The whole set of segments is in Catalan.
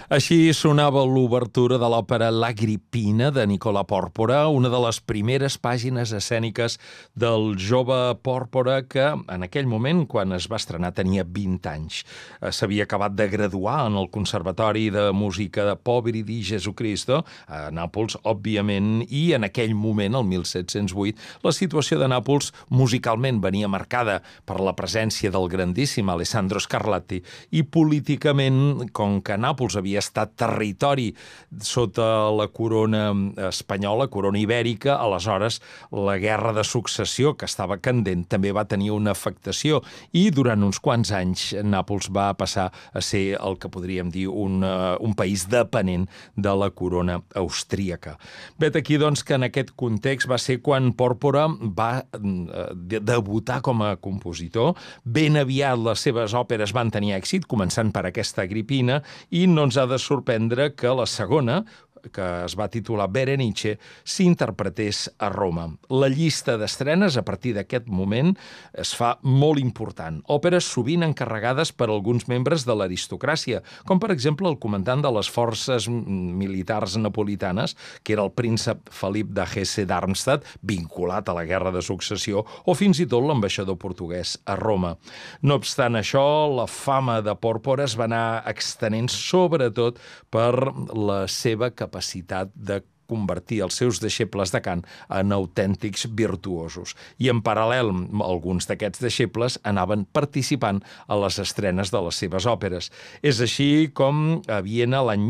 Així sonava l'obertura de l'òpera L'Agrippina de Nicola Pòrpora, una de les primeres pàgines escèniques del jove Pòrpora que en aquell moment, quan es va estrenar, tenia 20 anys. S'havia acabat de graduar en el Conservatori de Música de Poveri di Jesucristo, a Nàpols, òbviament, i en aquell moment, el 1708, la situació de Nàpols musicalment venia marcada per la presència del grandíssim Alessandro Scarlatti i políticament, com que Nàpols havia estat territori sota la corona espanyola, corona ibèrica, aleshores la guerra de successió, que estava candent, també va tenir una afectació i durant uns quants anys Nàpols va passar a ser el que podríem dir un país depenent de la corona austríaca. Vet aquí, doncs, que en aquest context va ser quan Pòrpora va debutar com a compositor. Ben aviat les seves òperes van tenir èxit, començant per aquesta Agripina, i no ens ha de sorprendre que la segona, que es va titular Berenice, s'interpretés a Roma. La llista d'estrenes a partir d'aquest moment es fa molt important. Òperes sovint encarregades per alguns membres de l'aristocràcia, com per exemple el comandant de les forces militars napolitanes, que era el príncep Felip de Hesse-Darmstadt, vinculat a la guerra de successió, o fins i tot l'ambaixador portuguès a Roma. No obstant això, la fama de Pòrpora es va anar extenent sobretot per la seva capacitat de convertir els seus deixebles de cant en autèntics virtuosos. I en paral·lel, alguns d'aquests deixebles anaven participant a les estrenes de les seves òperes. És així com a Viena, l'any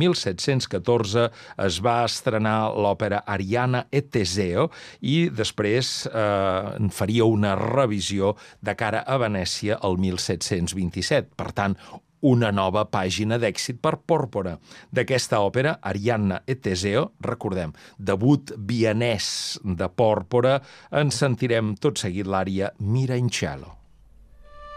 1714, es va estrenar l'òpera Arianna e Teseo i després en faria una revisió de cara a Venècia el 1727. Per tant, una nova pàgina d'èxit per Pòrpora. D'aquesta òpera, Arianna e Teseo, recordem, debut vienès de Pòrpora, en sentirem tot seguit l'ària Mira in cielo.